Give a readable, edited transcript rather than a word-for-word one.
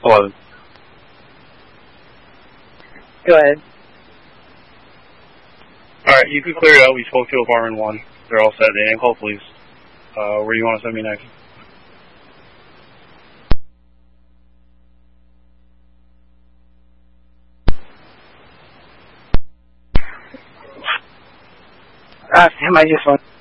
11. Go ahead. Alright, you can clear it out. We spoke to apartment 1. They're all set. They didn't call police. Where do you want to send me next? Am I just want